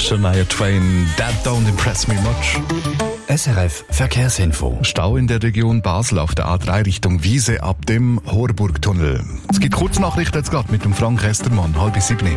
Shania Twain, That Don't Impress Me Much. SRF Verkehrsinfo. Stau in der Region Basel auf der A3 Richtung Wiese ab dem Horburgtunnel. Es gibt Kurznachrichten jetzt gerade mit dem Frank Estermann, 6:30.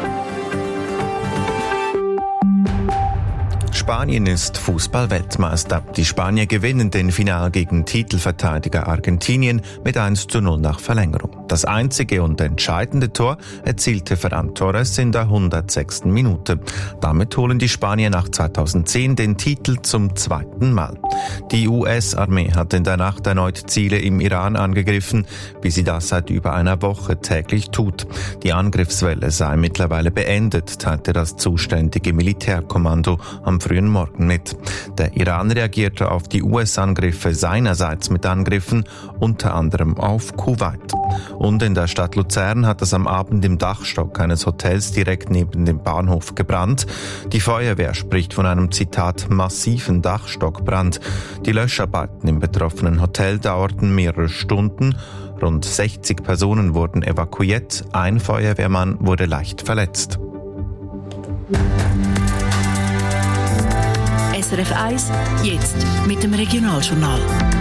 Spanien ist Fußball-Weltmeister. Die Spanier gewinnen den Final gegen Titelverteidiger Argentinien mit 1:0 nach Verlängerung. Das einzige und entscheidende Tor erzielte Ferran Torres in der 106. Minute. Damit holen die Spanier nach 2010 den Titel zum zweiten Mal. Die US-Armee hat in der Nacht erneut Ziele im Iran angegriffen, wie sie das seit über einer Woche täglich tut. Die Angriffswelle sei mittlerweile beendet, teilte das zuständige Militärkommando am frühen Morgen mit. Der Iran reagierte auf die US-Angriffe seinerseits mit Angriffen, unter anderem auf Kuwait. Und in der Stadt Luzern hat es am Abend im Dachstock eines Hotels direkt neben dem Bahnhof gebrannt. Die Feuerwehr spricht von einem, Zitat, massiven Dachstockbrand. Die Löscharbeiten im betroffenen Hotel dauerten mehrere Stunden. Rund 60 Personen wurden evakuiert. Ein Feuerwehrmann wurde leicht verletzt. SRF 1, jetzt mit dem Regionaljournal.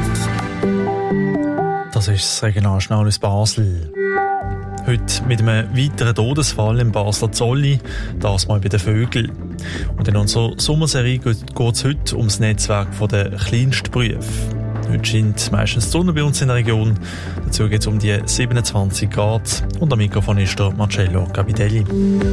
Das ist das Regionaljournal aus Basel. Heute mit einem weiteren Todesfall im Basler Zolli, das mal bei den Vögeln. Und in unserer Sommerserie geht es heute um das Netzwerk der Kleinstberufe. Heute scheint meistens die Sonne bei uns in der Region. Dazu geht es um die 27 Grad. Und am Mikrofon ist der Marcello Capitelli.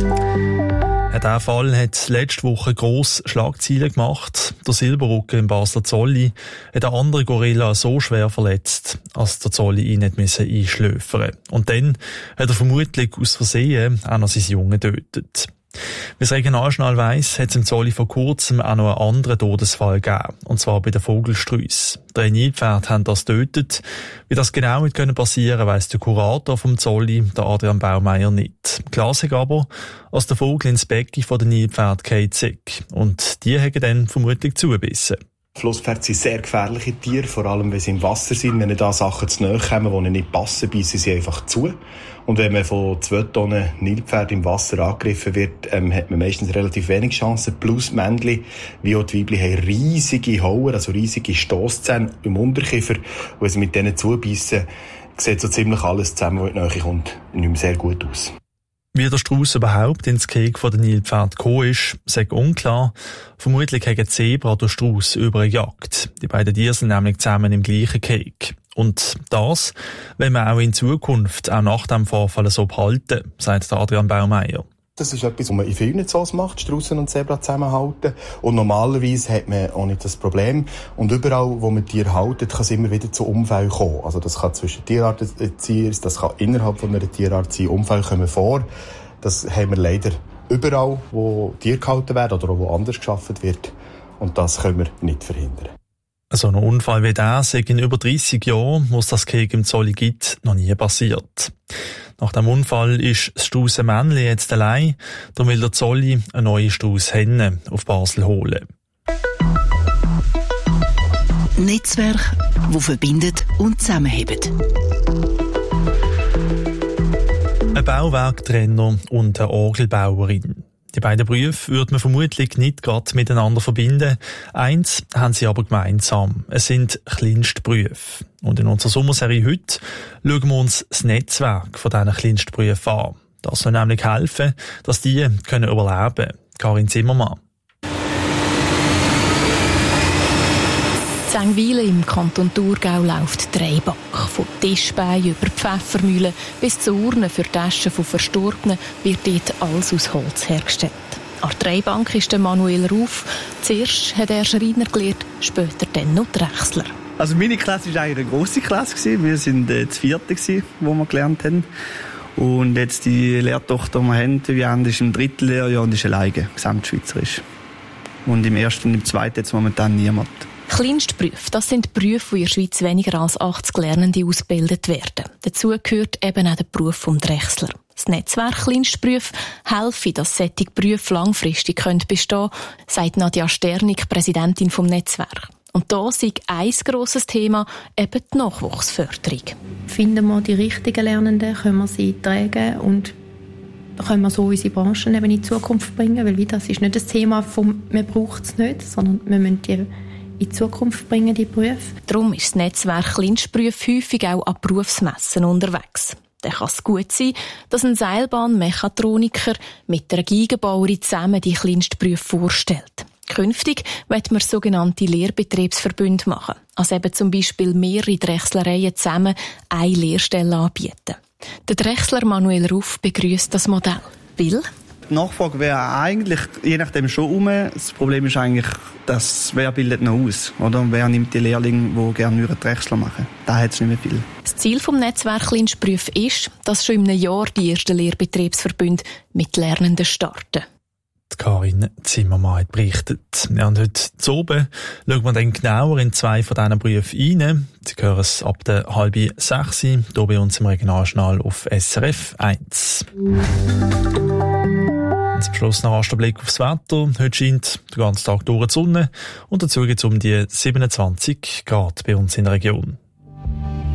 Dieser Fall hat letzte Woche grosse Schlagzeilen gemacht. Der Silberrücken im Basler Zolli hat einen anderen Gorilla so schwer verletzt, als der Zolli ihn nicht einschläfern musste. Und dann hat er vermutlich aus Versehen auch noch seinen Jungen getötet. Wie das Regionaljournal weiss, hat es im Zolli vor kurzem auch noch einen anderen Todesfall gegeben. Und zwar bei den Vogelstrüssen. 3 Nilpferde haben das getötet. Wie das genau passieren konnte, weiss der Kurator vom Zolli, der Adrian Baumeier, nicht. Klar ist aber, als der Vogel ins Becken von den Nilpferden geht. Und die haben dann vermutlich zugebissen. Flusspferde sind sehr gefährliche Tiere, vor allem wenn sie im Wasser sind. Wenn da Sachen zu nahe kommen, die ihnen nicht passen, beißen sie einfach zu. Und wenn man von 2 Tonnen Nilpferd im Wasser angegriffen wird, hat man meistens relativ wenig Chancen. Plus Männchen wie auch die Weibchen haben riesige Hauer, also riesige Stosszähne im Unterkiefer. Und wenn sie mit denen zubeissen, sieht so ziemlich alles zusammen, was in die Nähe kommt, nicht mehr sehr gut aus. Wie der Strauss überhaupt ins Gehege von den Nilpferden gekommen ist, sei unklar. Vermutlich haben Zebra den Strauss überjagt. Die beiden Tiere sind nämlich zusammen im gleichen Gehege. Und das wollen wir auch in Zukunft, auch nach dem Vorfall, so behalten, sagt Adrian Baumeier. Das ist etwas, was man in vielen Zoos macht, Straussen und Zebra zusammenhalten. Und normalerweise hat man auch nicht das Problem. Und überall, wo man Tiere haltet, kann es immer wieder zu Unfällen kommen. Also das kann zwischen Tierarten sein, das kann innerhalb von einer Tierart sein. Unfälle kommen vor. Das haben wir leider überall, wo Tiere gehalten werden oder wo anders geschaffen wird. Und das können wir nicht verhindern. So ein Unfall wie der sei in über 30 Jahren, wo es das Gehege im Zolli gibt, noch nie passiert. Nach dem Unfall ist das Strauss-Männchen jetzt allein, darum will der Zolli eine neue Strauss-Henne auf Basel holen. Netzwerk, das verbindet und zusammenhebt. Ein Bauwerktrenner und eine Orgelbauerin. Die beiden Berufe würde man vermutlich nicht gerade miteinander verbinden. Eins haben sie aber gemeinsam. Es sind Kleinstberufe. Und in unserer Sommerserie heute schauen wir uns das Netzwerk von diesen Kleinstberufen an. Das soll nämlich helfen, dass die überleben können. Karin Zimmermann. In Zengwilen im Kanton Thurgau läuft Drehbach. Von Tischbein über Pfeffermühlen bis zu Urnen für Taschen von Verstorbenen wird dort alles aus Holz hergestellt. An der Drehbank ist der Manuel Ruf. Zuerst hat er Schreiner gelernt, später dann noch Drechsler. Also meine Klasse war eigentlich eine grosse Klasse. Wir waren das 4., wo wir gelernt haben. Und jetzt die Lehrtochter, die wir haben, Viviane, ist im 3. Lehrjahr und ist alleine, gesamtschweizerisch. Und im 1. und im 2. jetzt momentan niemand. Kleinstberufe, das sind Berufe, die in der Schweiz weniger als 80 Lernende ausgebildet werden. Dazu gehört eben auch der Beruf vom Drechsler. Das Netzwerk Kleinstberufe helfe, dass solche Berufe langfristig bestehen können, sagt Nadja Sternig, Präsidentin vom Netzwerk. Und da sei ein grosses Thema eben die Nachwuchsförderung. Finden wir die richtigen Lernenden, können wir sie tragen und können wir so unsere Branchen eben in die Zukunft bringen, weil das ist nicht das Thema von «man braucht es nicht», sondern wir müssen die in die Zukunft bringen, die Berufe. Darum ist das Netzwerk Kleinstberufe häufig auch an Berufsmessen unterwegs. Dann kann es gut sein, dass ein Seilbahnmechatroniker mit einer Gigenbauerin zusammen die Kleinstberufe vorstellt. Künftig wird man sogenannte Lehrbetriebsverbünde machen, also eben zum Beispiel mehrere Drechslereien zusammen eine Lehrstelle anbieten. Der Drechsler Manuel Ruff begrüßt das Modell, weil die Nachfrage wäre eigentlich je nachdem schon um. Das Problem ist eigentlich, dass wer bildet noch aus, oder? Wer nimmt die Lehrlinge, die gerne Drechsler machen? Da hat es nicht mehr viel. Das Ziel des Netzwerks Kleinstberufe ist, dass schon in einem Jahr die ersten Lehrbetriebsverbünde mit Lernenden starten. Karin Zimmermann berichtet. Ja, und heute zu oben schauen wir dann genauer in 2 von diesen Berufen rein. Sie hören es ab der 5:30 hier bei uns im Regionaljournal auf SRF 1. Zum Schluss noch ein Blick aufs Wetter. Heute scheint den ganzen Tag durch die Sonne und dazu geht es um die 27 Grad bei uns in der Region.